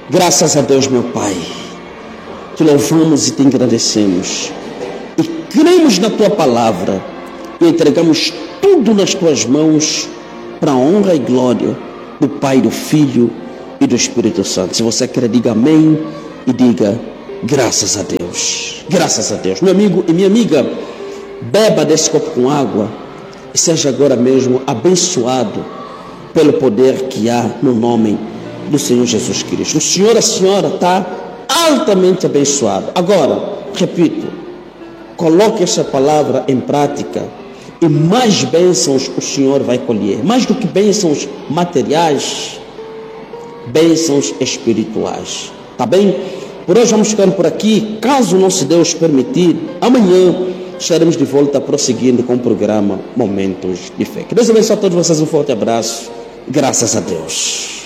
Graças a Deus, meu Pai, te louvamos e te agradecemos e cremos na tua palavra e entregamos tudo nas tuas mãos para a honra e glória do Pai, do Filho e do Espírito Santo. Se você quer, diga amém e diga graças a Deus. Graças a Deus. Meu amigo e minha amiga, beba desse copo com água e seja agora mesmo abençoado pelo poder que há no nome do Senhor Jesus Cristo. O Senhor, a senhora está altamente abençoado. Agora, repito, coloque essa palavra em prática e mais bênçãos o Senhor vai colher. Mais do que bênçãos materiais, bênçãos espirituais. Tá bem? Por hoje vamos ficando por aqui. Caso nosso Deus permitir, amanhã estaremos de volta prosseguindo com o programa Momentos de Fé. Que Deus abençoe a todos vocês. Um forte abraço. Graças a Deus.